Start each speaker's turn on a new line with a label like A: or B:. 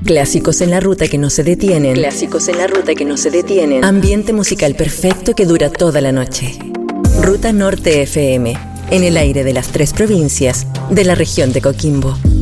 A: Clásicos en la ruta que no se detienen.
B: Clásicos en la ruta que no se detienen.
A: Ambiente musical perfecto que dura toda la noche. Ruta Norte FM, en el aire de las 3 provincias de la región de Coquimbo.